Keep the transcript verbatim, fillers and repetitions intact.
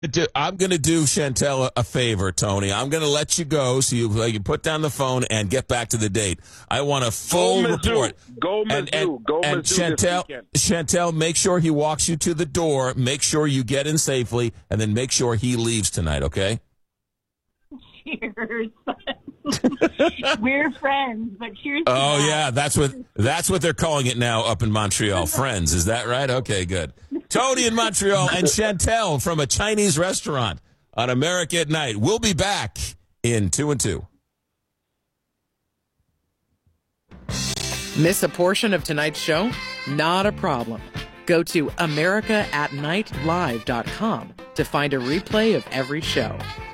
Do- I'm going to do Chantel a, a favor, Tony. I'm going to let you go so you, uh, you put down the phone and get back to the date. I want a full Go report. Mizzou. Go Mizzou. And, and, Go and Mizzou Chantel, this weekend. Chantel, make sure he walks you to the door. Make sure you get in safely, and then make sure he leaves tonight, okay? Cheers. We're friends, but cheers. to Oh, that. yeah, that's what that's what they're calling it now up in Montreal. Friends, is that right? Okay, good. Tony in Montreal and Chantel from a Chinese restaurant on America at Night. We'll be back in two and two. Miss a portion of tonight's show? Not a problem. Go to america at night live dot com to find a replay of every show.